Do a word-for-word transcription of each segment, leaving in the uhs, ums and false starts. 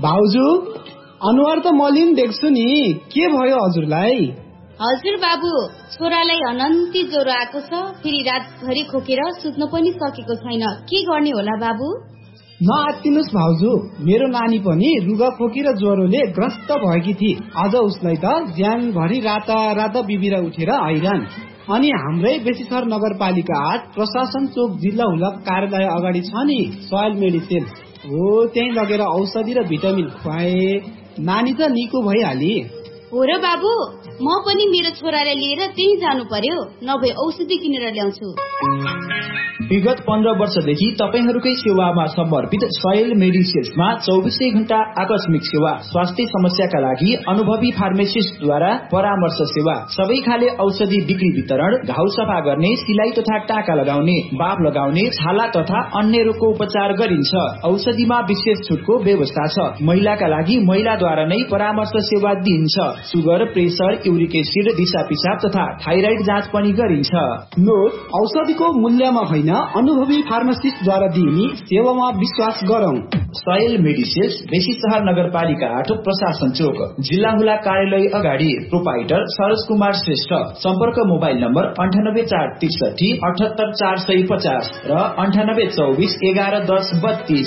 भाउजू अनुहार त मलिन देख्छु नि, के भयो हजुरलाई? हजुर बाबु, छोरालाई अनन्ती ज्वरो आएको छ, फेरि रातभरि खोकेर सुत्न पनि सकेको छैन। के गर्ने होला बाबु? नआत्तिनुस् भाउजू, मेरो नानी पनि रुगा खोकी र ज्वरोले ग्रस्त भएकी थिए। अझ उसलाई त ज्यानभरि राता राता बिबिरा उठेर हैरान। अनि हाम्रै बेसीसर नगरपालिका आठ प्रशासन चोक जिल्ला हुलक कार्यालय अगाडि छ नि सोयल मेडिसिन, हो त्यही लगेर औषधि र भिटामिन खुवाए, नानी त निको भइहाली। हो र बाबु, म पनि मेरो छोरालाई लिएर त्यही जानु पर्यो, नभए औषधि किनेर ल्याउँछु। विगत पन्ध्र वर्षदेखि तपाईहरूकै सेवामा समर्पित सोयल मेडिसिन्समा चौबिसै घण्टा आकस्मिक सेवा, स्वास्थ्य समस्याका लागि अनुभवी फार्मेसिस्टद्वारा परामर्श सेवा, सबै खाले औषधि बिक्री वितरण, घाउ सफा गर्ने, सिलाई तथा टाका लगाउने, बाफ लगाउने, छाला तथा अन्य रोगको उपचार गरिन्छ। औषधिमा विशेष छुटको व्यवस्था छ। महिलाका लागि महिलाद्वारा नै परामर्श सेवा दिइन्छ। सुगर, प्रेसर, युरिक एसिड, दिशा पिसाब तथा थाइराइड जाँच पनि गरिन्छ। नोट, औषधिको मूल्यमा होइन, अनुभवी फार्मासिस्टद्वारा दिइने सेवामा विश्वास गरौं। सोयल मेडिसिन्स, बेसी सहर नगरपालिका आठ, प्रशासन चोक, जिल्ला हुला कार्यालय अगाडि। प्रोपाइटर सरोज कुमार श्रेष्ठ। सम्पर्क मोबाइल नम्बर अन्ठानब्बे चार त्रिसठी अठहत्तर चार सय पचास र अन्ठानब्बे चौबिस एघार दस बत्तीस।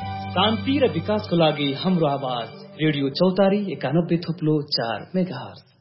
शान्ति र विकासको लागि हाम्रो आवाज रेडियो चौतारी एकानब्बे थुप्लो चार मेगाहर्ज।